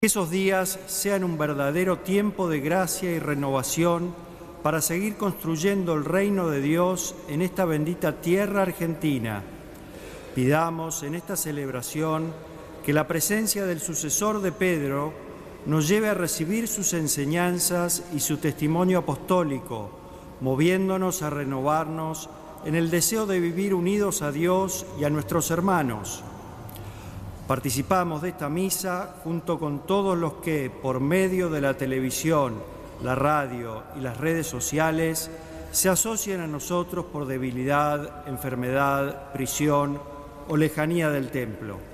Que esos días sean un verdadero tiempo de gracia y renovación para seguir construyendo el reino de Dios en esta bendita tierra argentina. Pidamos en esta celebración que la presencia del sucesor de Pedro nos lleve a recibir sus enseñanzas y su testimonio apostólico, moviéndonos a renovarnos en el deseo de vivir unidos a Dios y a nuestros hermanos. Participamos de esta misa junto con todos los que, por medio de la televisión, la radio y las redes sociales, se asocian a nosotros por debilidad, enfermedad, prisión o lejanía del templo.